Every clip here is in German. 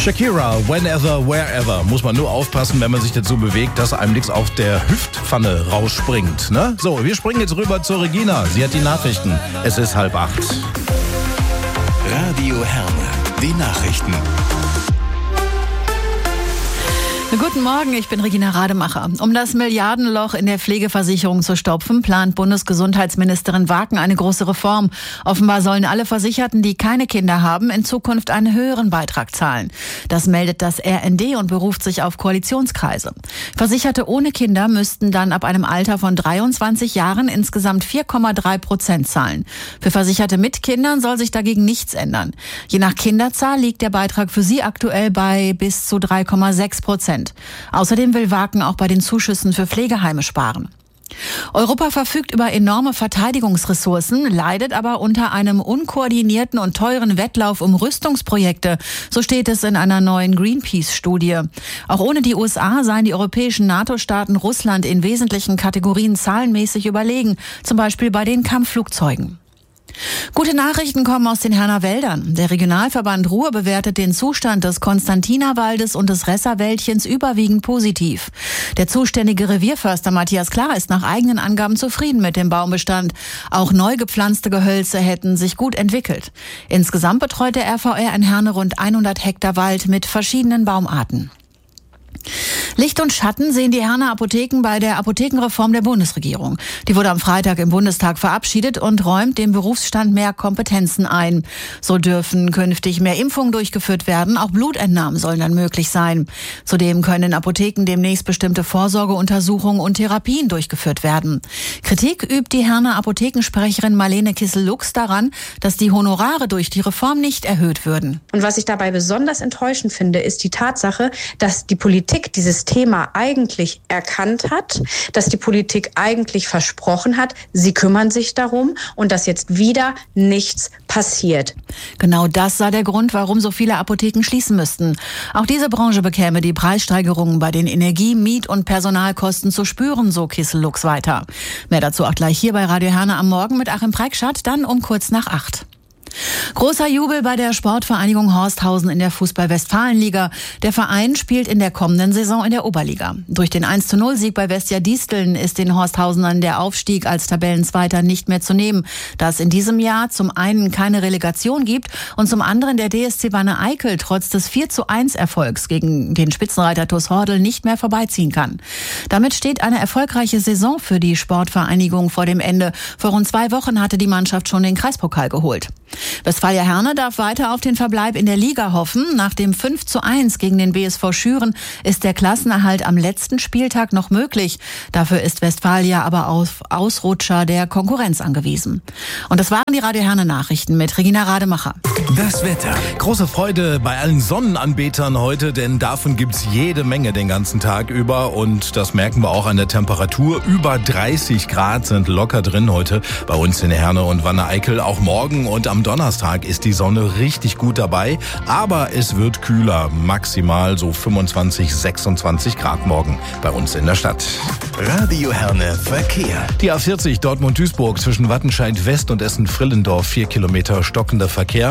Shakira, whenever, wherever. Muss man nur aufpassen, wenn man sich dazu bewegt, dass einem nichts auf der Hüftpfanne rausspringt. Ne? So, wir springen jetzt rüber zur Regina. Sie hat die Nachrichten. Es ist 7:30. Radio Herne, die Nachrichten. Guten Morgen, ich bin Regina Rademacher. Um das Milliardenloch in der Pflegeversicherung zu stopfen, plant Bundesgesundheitsministerin Waken eine große Reform. Offenbar sollen alle Versicherten, die keine Kinder haben, in Zukunft einen höheren Beitrag zahlen. Das meldet das RND und beruft sich auf Koalitionskreise. Versicherte ohne Kinder müssten dann ab einem Alter von 23 Jahren insgesamt 4,3% zahlen. Für Versicherte mit Kindern soll sich dagegen nichts ändern. Je nach Kinderzahl liegt der Beitrag für sie aktuell bei bis zu 3,6%. Außerdem will Waken auch bei den Zuschüssen für Pflegeheime sparen. Europa verfügt über enorme Verteidigungsressourcen, leidet aber unter einem unkoordinierten und teuren Wettlauf um Rüstungsprojekte. So steht es in einer neuen Greenpeace-Studie. Auch ohne die USA seien die europäischen NATO-Staaten Russland in wesentlichen Kategorien zahlenmäßig überlegen, zum Beispiel bei den Kampfflugzeugen. Gute Nachrichten kommen aus den Herner Wäldern. Der Regionalverband Ruhr bewertet den Zustand des Konstantinerwaldes und des Resserwäldchens überwiegend positiv. Der zuständige Revierförster Matthias Klar ist nach eigenen Angaben zufrieden mit dem Baumbestand. Auch neu gepflanzte Gehölze hätten sich gut entwickelt. Insgesamt betreut der RVR in Herne rund 100 Hektar Wald mit verschiedenen Baumarten. Licht und Schatten sehen die Herner Apotheken bei der Apothekenreform der Bundesregierung. Die wurde am Freitag im Bundestag verabschiedet und räumt dem Berufsstand mehr Kompetenzen ein. So dürfen künftig mehr Impfungen durchgeführt werden, auch Blutentnahmen sollen dann möglich sein. Zudem können in Apotheken demnächst bestimmte Vorsorgeuntersuchungen und Therapien durchgeführt werden. Kritik übt die Herner Apothekensprecherin Marlene Kissel-Lux daran, dass die Honorare durch die Reform nicht erhöht würden. Und was ich dabei besonders enttäuschend finde, ist die Tatsache, dass die Politik dieses Thema eigentlich erkannt hat, dass die Politik eigentlich versprochen hat, sie kümmern sich darum und dass jetzt wieder nichts passiert. Genau das sei der Grund, warum so viele Apotheken schließen müssten. Auch diese Branche bekäme die Preissteigerungen bei den Energie-, Miet- und Personalkosten zu spüren, so Kissel-Lux weiter. Mehr dazu auch gleich hier bei Radio Herne am Morgen mit Achim Preikschat, dann um kurz nach 8. Großer Jubel bei der Sportvereinigung Horsthausen in der Fußball-Westfalenliga. Der Verein spielt in der kommenden Saison in der Oberliga. Durch den 1:0-Sieg bei Vestia Disteln ist den Horsthausenern der Aufstieg als Tabellenzweiter nicht mehr zu nehmen, da es in diesem Jahr zum einen keine Relegation gibt und zum anderen der DSC Wanne-Eickel trotz des 4:1-Erfolgs gegen den Spitzenreiter TuS Hordel nicht mehr vorbeiziehen kann. Damit steht eine erfolgreiche Saison für die Sportvereinigung vor dem Ende. Vor rund 2 Wochen hatte die Mannschaft schon den Kreispokal geholt. Westfalia Herne darf weiter auf den Verbleib in der Liga hoffen. Nach dem 5:1 gegen den BSV Schüren ist der Klassenerhalt am letzten Spieltag noch möglich. Dafür ist Westfalia aber auf Ausrutscher der Konkurrenz angewiesen. Und das waren die Radio Herne Nachrichten mit Regina Rademacher. Das Wetter. Große Freude bei allen Sonnenanbetern heute, denn davon gibt's jede Menge den ganzen Tag über. Und das merken wir auch an der Temperatur. Über 30 Grad sind locker drin heute bei uns in Herne und Wanne-Eickel. Auch morgen und am Donnerstag ist die Sonne richtig gut dabei, aber es wird kühler, maximal so 25, 26 Grad morgen bei uns in der Stadt. Radio Herne Verkehr. Die A40 Dortmund-Duisburg zwischen Wattenscheid West und Essen-Frillendorf 4 Kilometer stockender Verkehr.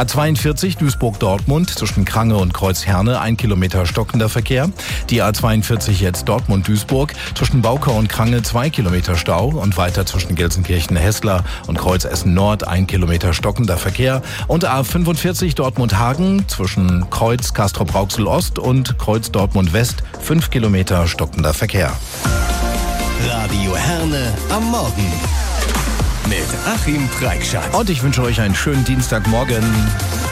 A42 Duisburg-Dortmund zwischen Krange und Kreuz-Herne 1 Kilometer stockender Verkehr. Die A42 jetzt Dortmund-Duisburg zwischen Baukau und Krange 2 Kilometer Stau und weiter zwischen Gelsenkirchen-Hessler und Kreuz-Essen-Nord 1 Kilometer stockender Verkehr. Und A45 Dortmund-Hagen zwischen Kreuz Castrop-Rauxel-Ost und Kreuz Dortmund-West 5 Kilometer stockender Verkehr. Radio Herne am Morgen mit Achim Preikschat. Und ich wünsche euch einen schönen Dienstagmorgen.